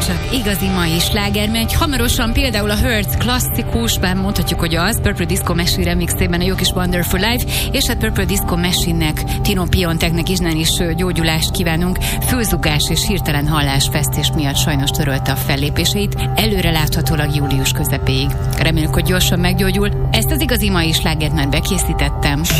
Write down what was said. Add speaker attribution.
Speaker 1: csak igazi mai sláger, mert hamarosan például a Hurts klasszikus, bár mondhatjuk, hogy az Purple Disco Machine remixében a jó kis Wonderful Life, és hát Purple Disco Machine-nek, Tino Pionteknek innen is gyógyulást kívánunk. Főzugás és hirtelen hallásvesztés miatt sajnos törölte a fellépéseit, előre láthatólag július közepéig. Remélem, hogy gyorsan meggyógyul. Ezt az igazi mai slágert már bekészítettem.